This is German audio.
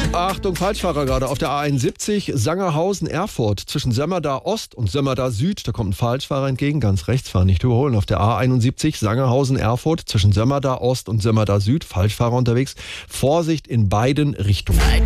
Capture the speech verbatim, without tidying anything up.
Achtung, Falschfahrer gerade auf der A einundsiebzig, Sangerhausen-Erfurt zwischen Sömmerda Ost und Sömmerda Süd. Da kommt ein Falschfahrer entgegen, ganz rechts fahren, nicht überholen. Auf der A einundsiebzig, Sangerhausen-Erfurt zwischen Sömmerda Ost und Sömmerda Süd. Falschfahrer unterwegs. Vorsicht in beiden Richtungen.